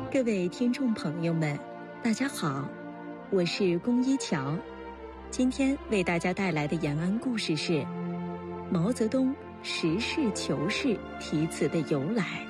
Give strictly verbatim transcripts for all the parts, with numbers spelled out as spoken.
各位听众朋友们，大家好，我是龚一桥。今天为大家带来的延安故事是毛泽东实事求是题词的由来。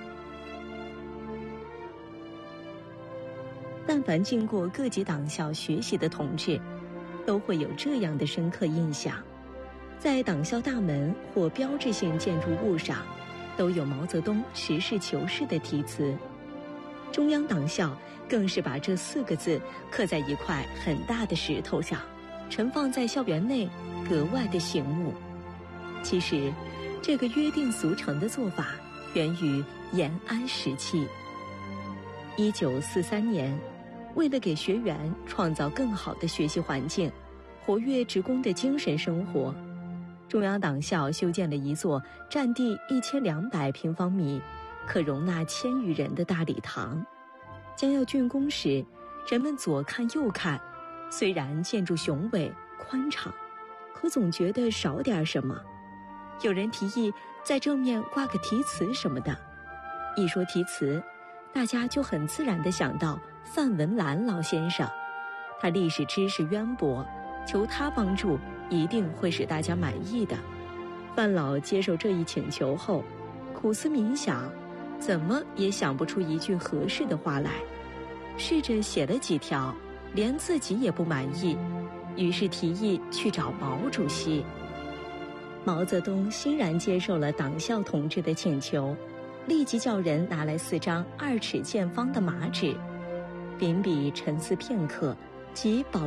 但凡经过各级党校学习的同志，都会有这样的深刻印象，在党校大门或标志性建筑物上都有毛泽东实事求是的题词。中央党校更是把这四个字刻在一块很大的石头上，盛放在校园内，格外的醒目。其实这个约定俗成的做法源于延安时期。一九四三年，为了给学员创造更好的学习环境，活跃职工的精神生活，中央党校修建了一座占地一千两百平方米，可容纳千余人的大礼堂。将要竣工时，人们左看右看，虽然建筑雄伟宽敞，可总觉得少点什么。有人提议在正面挂个题词什么的。一说题词，大家就很自然地想到范文澜老先生，他历史知识渊博，求他帮助一定会使大家满意的。范老接受这一请求后，苦思冥想，怎么也想不出一句合适的话来，试着写了几条，连自己也不满意，于是提议去找毛主席。毛泽东欣然接受了党校同志的请求，立即叫人拿来四张二尺见方的麻纸，秉笔沉思片刻，即保